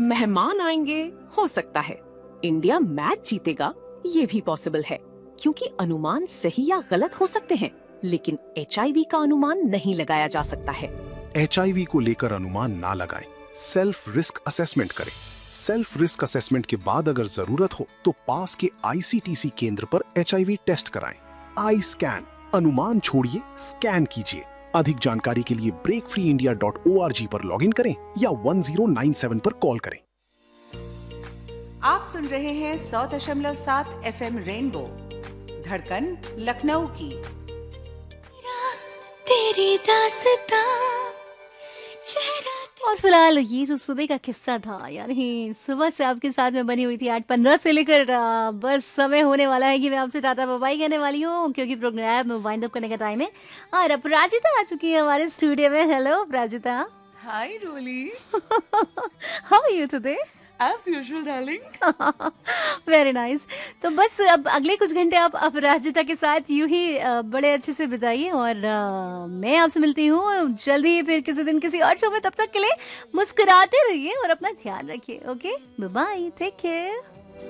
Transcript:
मेहमान आएंगे, हो सकता है। इंडिया मैच जीतेगा, ये भी पॉसिबल है, क्योंकि अनुमान सही या गलत हो सकते हैं, लेकिन HIV का अनुमान नहीं लगाया जा सकता है। HIV को लेकर अनुमान ना लगाएं, सेल्फ रिस्क असेसमेंट करें। सेल्फ रिस्क असेसमेंट के बाद अगर जरूरत हो तो पास के ICTC केंद्र पर HIV टेस्ट कराएं। आई स्कैन, अनुमान छोड़िए, स्कैन कीजिए। अधिक जानकारी के लिए breakfreeindia.org पर लॉगिन करें या 1097 पर कॉल करें। आप सुन रहे हैं 100.7 FM रेनबो, धड़कन लखनऊ की। तेरी दास्तां और फिलहाल ये जो सुबह का किस्सा था, यानी सुबह से आपके साथ में बनी हुई थी 8:15 से लेकर बस समय होने वाला है कि मैं आपसे टाटा बाय बाय कहने वाली हूँ, क्योंकि प्रोग्राम वाइंड अप करने का टाइम है। और अपराजिता आ चुकी है हमारे स्टूडियो में। Hello Aparajita. Hi Roli. How are you today? As usual, darling. Very nice. तो बस अब अगले कुछ घंटे आप अपराजिता के साथ यूं ही बड़े अच्छे से बिताइए, और मैं आपसे मिलती हूँ जल्दी ही फिर किसी दिन किसी और शो में। तब तक के लिए मुस्कुराते रहिए और अपना ध्यान रखिए। Okay, bye bye, take care.